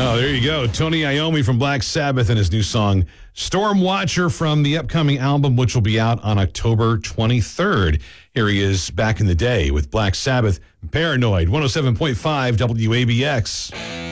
Oh, there you go. Tony Iommi from Black Sabbath and his new song, Storm Watcher, from the upcoming album, which will be out on October 23rd. Here he is back in the day with Black Sabbath, Paranoid, 107.5 WABX.